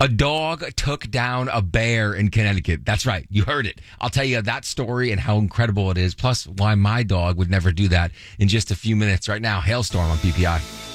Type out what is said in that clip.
A dog took down a bear in Connecticut. That's right. You heard it. I'll tell you that story and how incredible it is, plus why my dog would never do that in just a few minutes. Right now, Hailstorm on PPI.